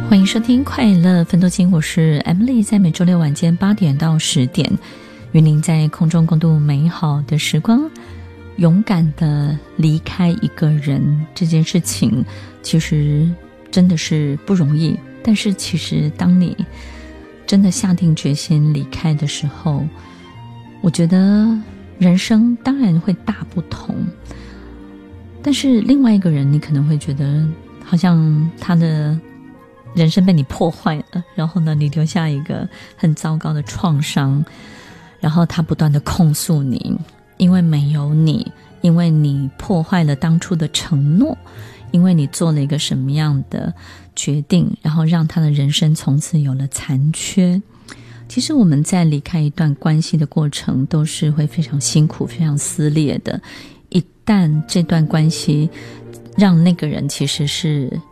欢迎收听快乐分多金，我是 Emily， 在每周六晚间8点到10点，与您在空中共度美好的时光。勇敢的离开一个人这件事情，其实真的是不容易。但是其实当你真的下定决心离开的时候，我觉得人生当然会大不同。但是另外一个人，你可能会觉得好像他的人生被你破坏了，然后呢，你留下一个很糟糕的创伤，然后他不断的控诉你，因为没有你，因为你破坏了当初的承诺，因为你做了一个什么样的决定，然后让他的人生从此有了残缺。其实我们在离开一段关系的过程都是会非常辛苦非常撕裂的，一旦这段关系让那个人其实是